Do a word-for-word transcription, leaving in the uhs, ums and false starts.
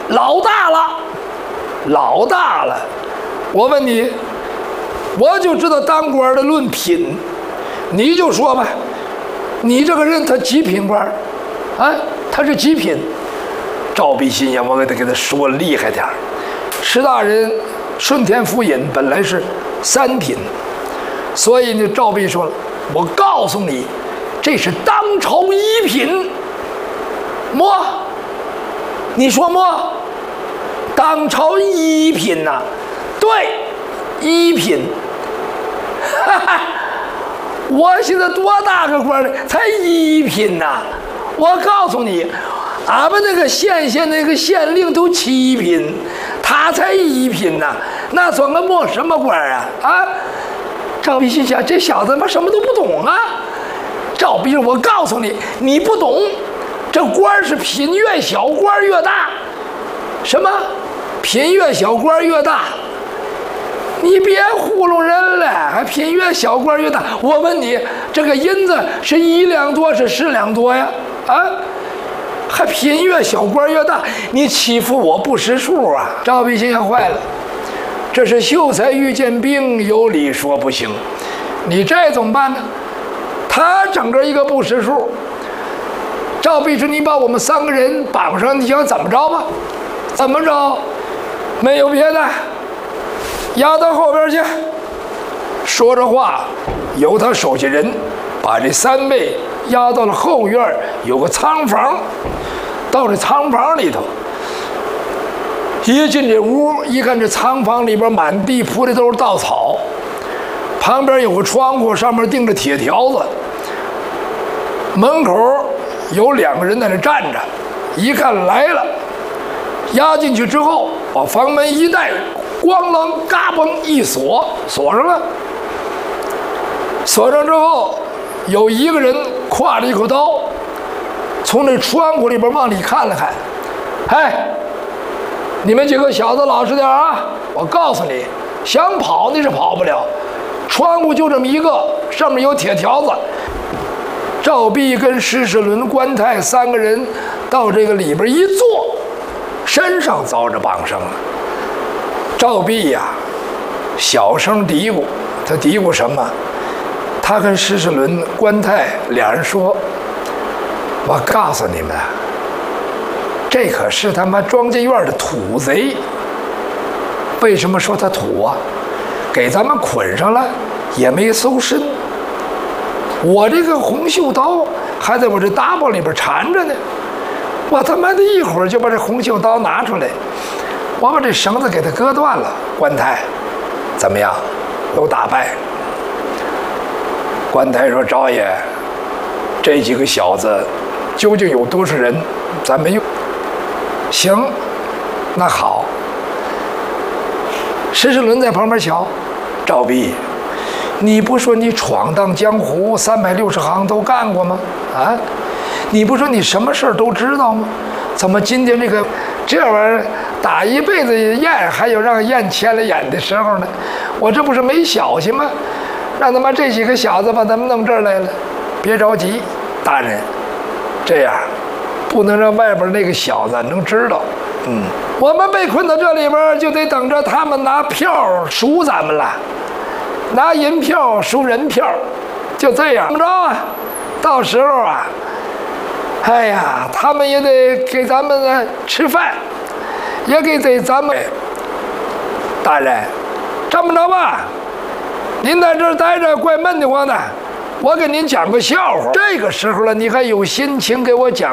老大了，老大了。我问你，我就知道当官的论品，你就说吧，你这个人他几品官？啊，他是几品？赵必心想，我给他给他说厉害点儿。石大人顺天府尹本来是三品，所以呢，赵必说了，我告诉你，这是当朝一品。么？你说么？当朝一品呐、啊？对，一品。哈哈，我现在多大个官呢？才一品呐、啊！我告诉你，俺们那个县县那个县令都七品，他才一品呐、啊，那算个么什么官啊？啊！赵必心想，这小子妈什么都不懂啊！赵必心，我告诉你，你不懂，这官是品越小，官越大。什么？品越小，官越大？你别糊弄人了，还品越小，官越大？我问你，这个银子是一两多，是十两多呀？啊？还品越小，官越大？你欺负我不识数啊！赵必心想坏了。这是秀才遇见兵，有理说不行。你这怎么办呢？他整个一个不识数。赵必说：“你把我们三个人绑上，你想怎么着吧？怎么着？没有别的，押到后边去。”说着话，由他手下人把这三位押到了后院，有个仓房。到这仓房里头。一进这屋，一看这仓房里边满地铺的都是稻草，旁边有个窗户，上面钉着铁条子，门口有两个人在那站着，一看来了，押进去之后，把房门一带，咣啷嘎嘣一锁，锁上了。锁上之后，有一个人挎着一口刀，从那窗户里边往里看了看，哎。你们几个小子老实点啊！我告诉你，想跑你是跑不了，窗户就这么一个，上面有铁条子。赵必跟施世伦、关泰三个人到这个里边一坐，身上遭着绑上了。赵必呀、啊，小声嘀咕，他嘀咕什么？他跟施世伦、关泰俩人说：“我告诉你们。”这可是他妈庄稼院的土贼。为什么说他土啊？给咱们捆上了，也没搜身。我这个红袖刀还在我这搭包里边缠着呢。我他妈的一会儿就把这红袖刀拿出来，我把这绳子给他割断了。关泰，怎么样？都打败。关泰说：“赵爷，这几个小子究竟有多少人？咱没有。”行，那好。施世伦在旁边瞧，赵必，你不说你闯荡江湖三百六十行都干过吗？啊，你不说你什么事儿都知道吗？怎么今天这个这玩意儿打一辈子雁，还有让雁牵了眼的时候呢？我这不是没小心吗？让他妈这几个小子把咱们弄这儿来了。别着急，大人，这样。不能让外边那个小子能知道，嗯，我们被困到这里边，就得等着他们拿票赎咱们了，拿银票赎人票，就这样。怎么着啊？到时候啊，哎呀，他们也得给咱们呢吃饭，也给得咱们。大人，这么着吧，您在这儿待着怪闷得慌的，我给您讲个笑话。这个时候了，你还有心情给我讲？